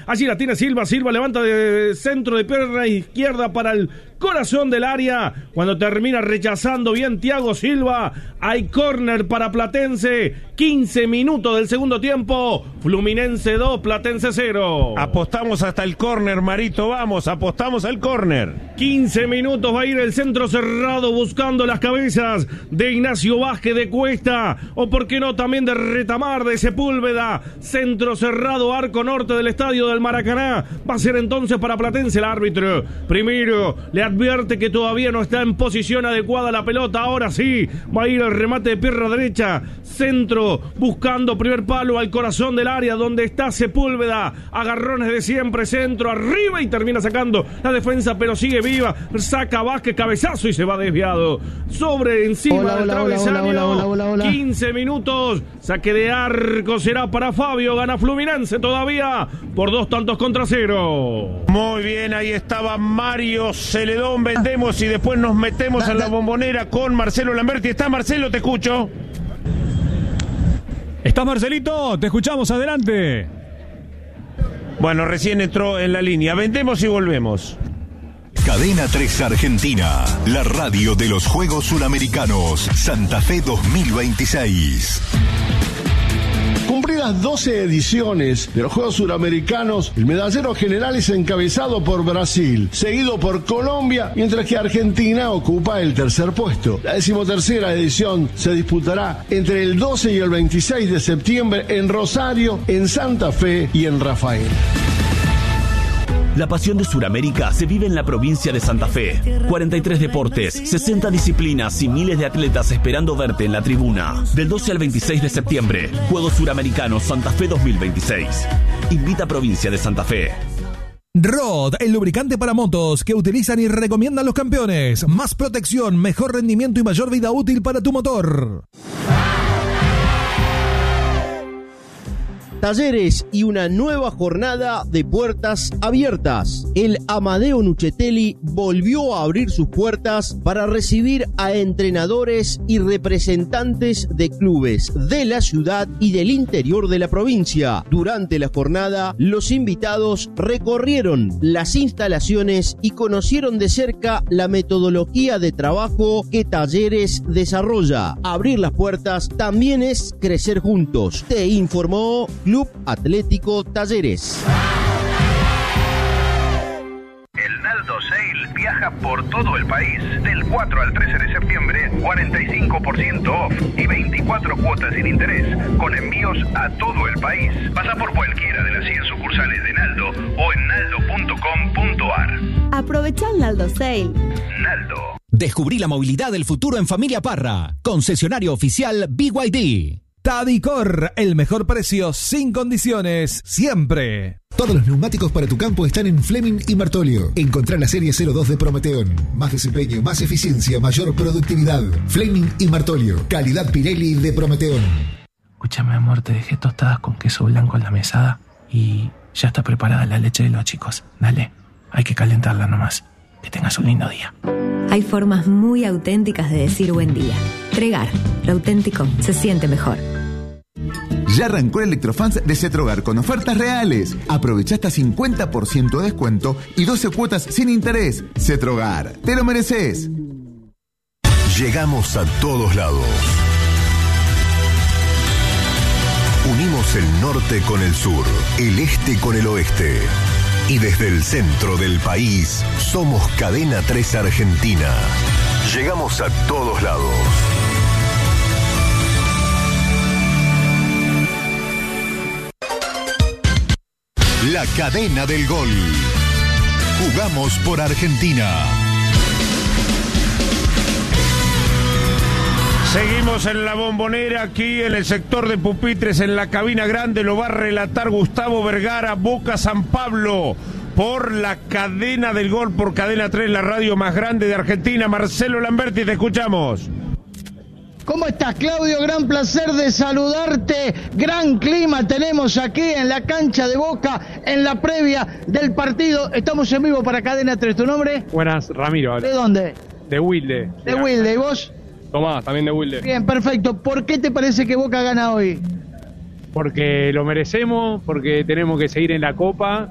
Allí la tiene Silva. Silva levanta de centro de pierna izquierda para el corazón del área. Cuando termina rechazando bien Thiago Silva, hay córner para Platense. 15 minutos del segundo tiempo. Fluminense 2, Platense 0. Apostamos hasta el córner, Marito, vamos, apostamos al córner. 15 minutos va a ir el centro cerrado buscando las cabezas de Ignacio Vázquez de Cuesta, o por qué no también de Retamar, de Sepúlveda. Centro cerrado, arco norte del estadio del Maracaná. Va a ser entonces para Platense. El árbitro primero le advierte que todavía no está en posición adecuada la pelota. Ahora sí, va a ir el remate de pierna derecha. Centro buscando primer palo al corazón del área donde está Sepúlveda. Agarrones de siempre, centro arriba y termina sacando la defensa, pero sigue viva. Saca Vázquez, cabezazo y se va desviado sobre encima del travesaño. 15 minutos, saque de arco será para Fabio. Gana Fluminense todavía por 2-0. Muy bien, ahí estaba Mario Celedón. Vendemos y después nos metemos en la Bombonera con Marcelo Lamberti. ¿Está Marcelo? Te escucho. ¿Estás, Marcelito? Te escuchamos, adelante. Bueno, recién entró en la línea. Vendemos y volvemos. Cadena 3 Argentina, la radio de los Juegos Suramericanos, Santa Fe 2026. Cumplidas 12 ediciones de los Juegos Suramericanos, el medallero general es encabezado por Brasil, seguido por Colombia, mientras que Argentina ocupa el tercer puesto. La 13ª edición se disputará entre el 12 y el 26 de septiembre en Rosario, en Santa Fe y en Rafael. La pasión de Sudamérica se vive en la provincia de Santa Fe. 43 deportes, 60 disciplinas y miles de atletas esperando verte en la tribuna. Del 12 al 26 de septiembre, Juegos Suramericanos Santa Fe 2026. Invita a Provincia de Santa Fe. Rod, el lubricante para motos que utilizan y recomiendan los campeones. Más protección, mejor rendimiento y mayor vida útil para tu motor. Talleres y una nueva jornada de puertas abiertas. El Amadeo Nuccetelli volvió a abrir sus puertas para recibir a entrenadores y representantes de clubes de la ciudad y del interior de la provincia. Durante la jornada, los invitados recorrieron las instalaciones y conocieron de cerca la metodología de trabajo que Talleres desarrolla. Abrir las puertas también es crecer juntos. Te informó Club Atlético Talleres. El Naldo Sale viaja por todo el país. Del 4 al 13 de septiembre, 45% off y 24 cuotas sin interés, con envíos a todo el país. Pasa por cualquiera de las 100 sucursales de Naldo o en naldo.com.ar. Aprovecha el Naldo Sale. Naldo. Descubrí la movilidad del futuro en Familia Parra. Concesionario oficial BYD. Tadicor, el mejor precio sin condiciones, siempre. Todos los neumáticos para tu campo están en Fleming y Martolio. Encontrá la serie 02 de Prometeon. Más desempeño, más eficiencia, mayor productividad. Fleming y Martolio. Calidad Pirelli de Prometeon. Escúchame, amor, te dejé tostadas con queso blanco en la mesada y ya está preparada la leche de los chicos. Dale, hay que calentarla nomás. Que tengas un lindo día. Hay formas muy auténticas de decir buen día. Tregar, lo auténtico se siente mejor. Ya arrancó el Electrofans de Cetrogar con ofertas reales. Aprovecha hasta 50% de descuento y 12 cuotas sin interés. Cetrogar, te lo mereces. Llegamos a todos lados. Unimos el norte con el sur, el este con el oeste. Y desde el centro del país, somos Cadena 3 Argentina. Llegamos a todos lados. La cadena del gol. Jugamos por Argentina. Seguimos en la Bombonera, aquí en el sector de pupitres, en la cabina grande. Lo va a relatar Gustavo Vergara. Boca San Pablo por la cadena del gol, por Cadena 3, la radio más grande de Argentina. Marcelo Lamberti, te escuchamos. ¿Cómo estás, Claudio? Gran placer de saludarte. Gran clima tenemos aquí en la cancha de Boca, en la previa del partido. Estamos en vivo para Cadena 3. ¿Tu nombre? Buenas, Ramiro. ¿De dónde? De Wilde. De Wilde. ¿Y vos? Tomás, también de Wilde. Bien, perfecto. ¿Por qué te parece que Boca gana hoy? Porque lo merecemos, porque tenemos que seguir en la Copa